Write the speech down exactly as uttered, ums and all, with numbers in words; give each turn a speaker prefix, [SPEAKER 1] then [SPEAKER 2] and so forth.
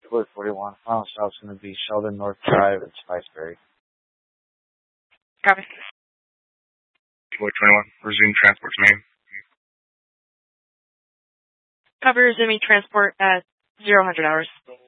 [SPEAKER 1] Deploy forty-one. Final stop's going to be Sheldon North Drive at Spiceberry.
[SPEAKER 2] Copy.
[SPEAKER 3] Deploy twenty-one. Resume transport to main.
[SPEAKER 2] Cover resuming transport at zero hundred hours.